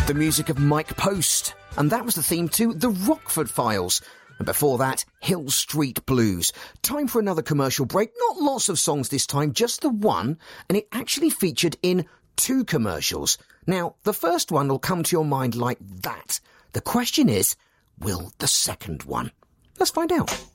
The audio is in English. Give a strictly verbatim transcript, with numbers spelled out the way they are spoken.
The music of Mike Post, and that was the theme to The Rockford Files. And before that, Hill Street Blues. Time for another commercial break. Not lots of songs this time, just the one, and it actually featured in two commercials. Now, the first one will come to your mind like that. The question is, will the second one? Let's find out.